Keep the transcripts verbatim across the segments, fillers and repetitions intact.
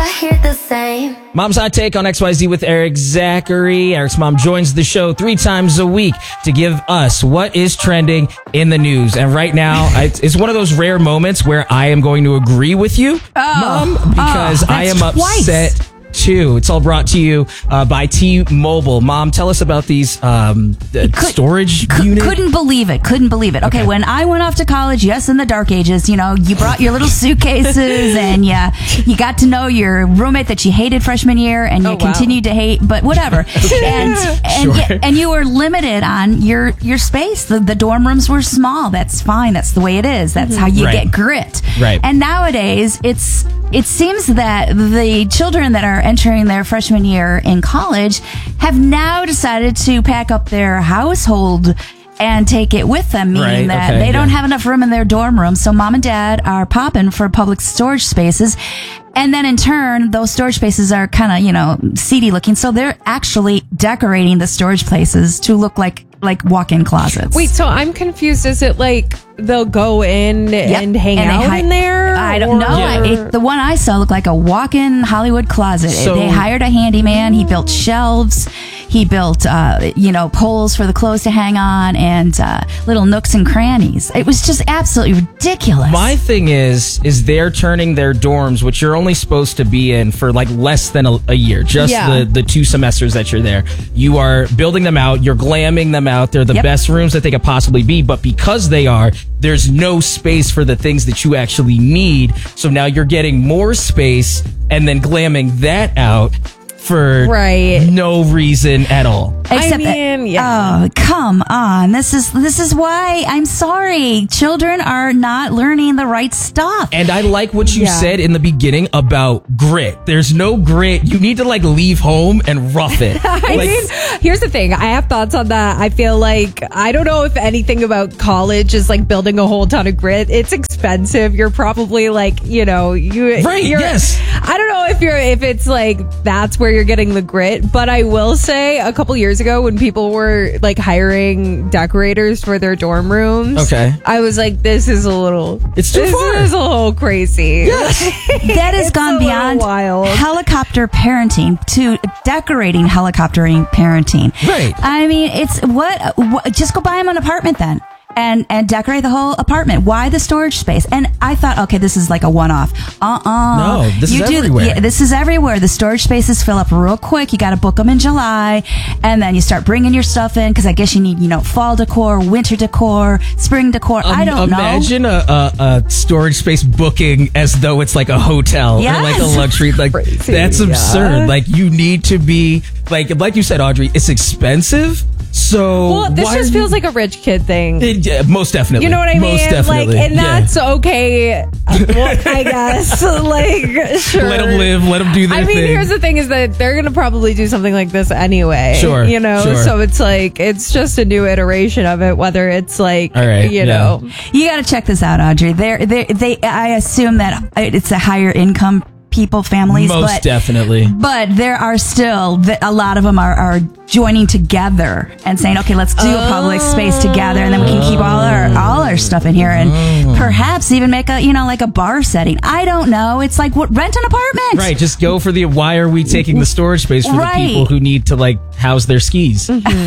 I hear the same. Mom's Hot Take on X Y Z with Eric Zachary. Eric's mom joins the show three times a week to give us what is trending in the news. And right now, I, it's one of those rare moments where I am going to agree with you, Oh, Mom, because oh, I am twice. upset too. It's all brought to you uh, by T-Mobile. Mom, tell us about these um, uh, Could- storage C- units. couldn't believe it. Couldn't believe it. Okay, Okay. when I went off to college, yes, in the dark ages, you know, you brought your little suitcases and you, you got to know your roommate that you hated freshman year and you Oh, wow. continued to hate, but whatever. And and, Sure. you, and you were limited on your, your space. The, the dorm rooms were small. That's fine. That's the way it is. That's how you Right. get grit. Right. And nowadays, it's it seems that the children that are entering their freshman year in college have now decided to pack up their household and take it with them, meaning Right, that okay, they don't yeah. have enough room in their dorm room. So mom and dad are popping for public storage spaces. And then in turn, those storage spaces are kind of, you know, seedy looking. So they're actually decorating the storage places to look like like walk-in closets. Wait, so I'm confused. Is it like they'll go in Yep. and hang And they out hi- in there? I don't know. I, Or- it, the one I saw looked like a walk-in Hollywood closet. So- They hired a handyman. He built shelves. He built, uh, you know, poles for the clothes to hang on and uh, little nooks and crannies. It was just absolutely ridiculous. My thing is, is they're turning their dorms, which you're only supposed to be in for like less than a, a year, just Yeah. the, the two semesters that you're there. You are building them out. You're glamming them out. They're the Yep. best rooms that they could possibly be. But because they are, there's no space for the things that you actually need. So now you're getting more space and then glamming that out for Right. no reason at all. Except that- mean, yeah. Oh, come on. This is this is why I'm sorry. Children are not learning the right stuff. And I like what you Yeah. said in the beginning about grit. There's no grit. You need to like leave home and rough it. I Like, mean, here's the thing. I have thoughts on that. I feel like I don't know if anything about college is like building a whole ton of grit. It's expensive. You're probably like, you know, you Right, You're, yes. I don't know if you're if it's like that's where you're getting the grit. But I will say, a couple years ago, when people were like hiring decorators for their dorm rooms, Okay. I was like, this is a little. It's too this far. is a little crazy. That has It's gone a little beyond wild. helicopter parenting to decorating helicoptering parenting. Right. I mean, it's what, what just go buy them an apartment then. And and decorate the whole apartment. Why the storage space? And I thought, okay, this is like a one-off. Uh-uh. No, this is You do- everywhere. Yeah, this is everywhere. The storage spaces fill up real quick. You got to book them in July, and then you start bringing your stuff in because I guess you need, you know, fall decor, winter decor, spring decor. I don't know. Imagine a, a, a storage space booking as though it's like a hotel or like a Yes. luxury. Like Crazy, that's yeah. absurd. Like you need to be like like you said, Audrey. It's expensive. So Well, this why just are feels you- like a rich kid thing. It- yeah, most definitely. You know what I most mean? Definitely. Like, and Yeah. that's okay. Uh, well, I guess. Like, sure. Let them live. Let them do their I mean, thing. here's the thing: is that they're gonna probably do something like this anyway. Sure, You know, sure. so it's like it's just a new iteration of it. Whether it's like, All right, you yeah. know, You got to check this out, Audrey. They're, they they I assume that it's a higher income people, families, most but definitely. but there are still th- a lot of them are, are joining together and saying, okay, let's do a public space together, and then we can keep all our all our stuff in here, and perhaps even make a you know like a bar setting. I don't know. It's like what, rent an apartment, Right, just go for the why are we taking the storage space for Right. the people who need to like house their skis.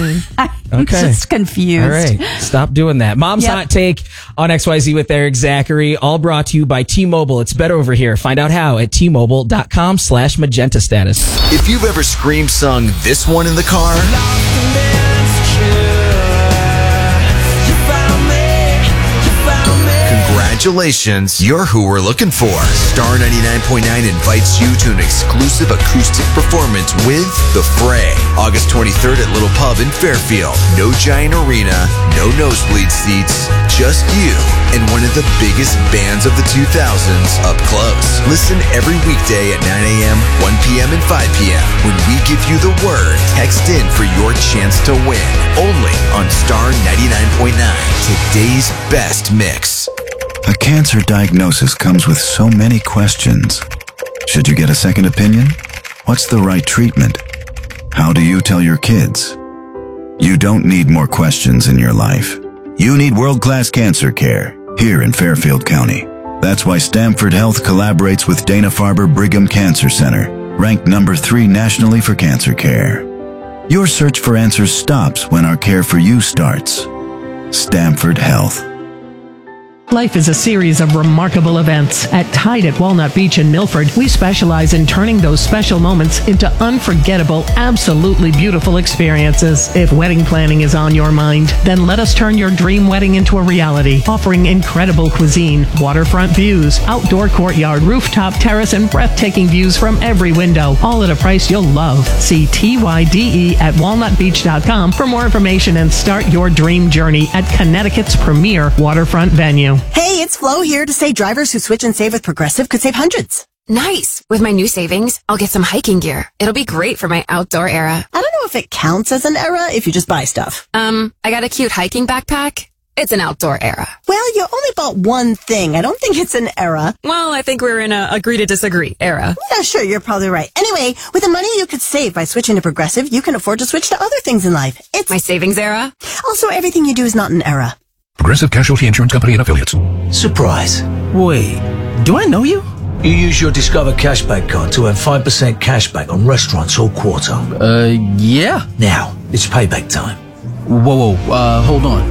I'm Okay. just confused. All right, stop doing that. Mom's Yep. Hot Take on X Y Z with Eric Zachary, all brought to you by T-Mobile. It's better over here. Find out how at T-Mobile.com slash magenta status. If you've ever scream sung this one in the car, congratulations, you're who we're looking for. Star ninety-nine point nine invites you to an exclusive acoustic performance with The Fray. August twenty-third at Little Pub in Fairfield. No giant arena, no nosebleed seats, just you and one of the biggest bands of the two thousands up close. Listen every weekday at nine a.m., one p.m., and five p.m. when we give you the word. Text in for your chance to win. Only on Star ninety-nine point nine. Today's best mix. A cancer diagnosis comes with so many questions. Should you get a second opinion? What's the right treatment? How do you tell your kids? You don't need more questions in your life. You need world-class cancer care here in Fairfield County. That's why Stamford Health collaborates with Dana-Farber Brigham Cancer Center, ranked number three nationally for cancer care. Your search for answers stops when our care for you starts. Stamford Health. Life is a series of remarkable events. At Tide at Walnut Beach in Milford, we specialize in turning those special moments into unforgettable, absolutely beautiful experiences. If wedding planning is on your mind, then let us turn your dream wedding into a reality, offering incredible cuisine, waterfront views, outdoor courtyard, rooftop terrace, and breathtaking views from every window, all at a price you'll love. See T Y D E at walnut beach dot com for more information and start your dream journey at Connecticut's premier waterfront venue. Hey, it's Flo here to say drivers who switch and save with Progressive could save hundreds. Nice. With my new savings, I'll get some hiking gear. It'll be great for my outdoor era. I don't know if it counts as an era if you just buy stuff. Um, I got a cute hiking backpack. It's an outdoor era. Well, you only bought one thing. I don't think it's an era. Well, I think we're in a agree to disagree era. Yeah, sure, you're probably right. Anyway, with the money you could save by switching to Progressive, you can afford to switch to other things in life. It's my savings era. Also, everything you do is not an era. Progressive Casualty Insurance Company and Affiliates. Surprise. Wait, do I know you? You use your Discover Cashback card to earn five percent cashback on restaurants all quarter. Uh, yeah. Now, it's payback time. Whoa, whoa, uh, hold on.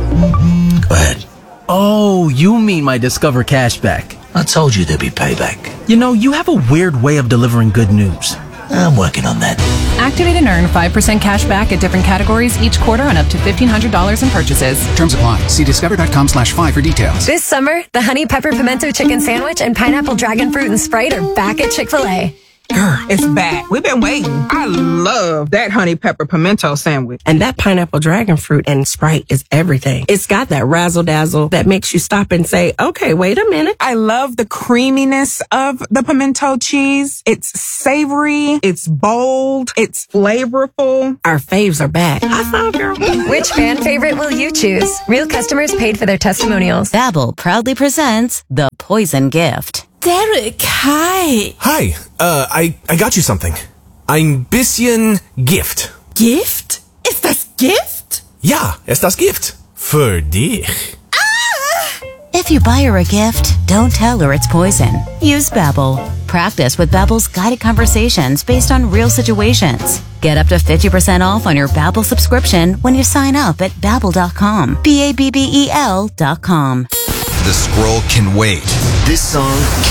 Go ahead. Oh, you mean my Discover Cashback. I told you there'd be payback. You know, you have a weird way of delivering good news. I'm working on that. Activate and earn five percent cash back at different categories each quarter on up to fifteen hundred dollars in purchases. Terms apply. See discover.com slash five for details. This summer, the Honey Pepper Pimento Chicken Sandwich and Pineapple Dragon Fruit and Sprite are back at Chick-fil-A. Grr, it's back. We've been waiting. I love that honey pepper pimento sandwich. And that pineapple dragon fruit and Sprite is everything. It's got that razzle dazzle that makes you stop and say, okay, wait a minute. I love the creaminess of the pimento cheese. It's savory. It's bold. It's flavorful. Our faves are back. High five, girl. Which fan favorite will you choose? Real customers paid for their testimonials. Babbel proudly presents The Poison Gift. Derek, hi. Hi, uh, I, I got you something. Ein bisschen Gift. Gift? Ist das Gift? Ja, ist das Gift. Für dich. Ah! If you buy her a gift, don't tell her it's poison. Use Babbel. Practice with Babbel's guided conversations based on real situations. Get up to fifty percent off on your Babbel subscription when you sign up at babbel dot com. B A B B E L dot com. The scroll can wait. This song